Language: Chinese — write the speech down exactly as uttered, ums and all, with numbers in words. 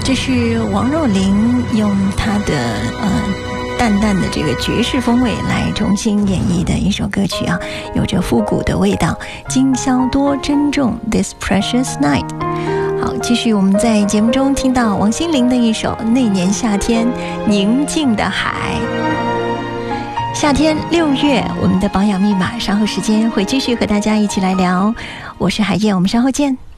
这是王若琳用她的呃淡淡的这个爵士风味来重新演绎的一首歌曲啊，有着复古的味道。今宵多珍重 This Precious Night。 好，继续我们在节目中听到王心凌的一首《那年夏天宁静的海》。夏天六月，我们的保养密码稍后时间会继续和大家一起来聊。我是海燕，我们稍后见。